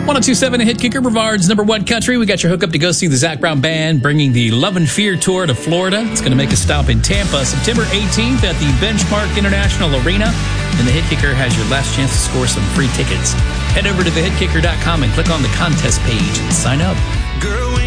1027 Hit Kicker, Brevard's number one country. We got your hookup to go see the Zac Brown Band bringing the Love and Fear Tour to Florida. It's going to make a stop in Tampa September 18th at the Benchmark International Arena. And the Hit Kicker has your last chance to score some free tickets. Head over to thehitkicker.com and click on the contest page and sign up. Girl,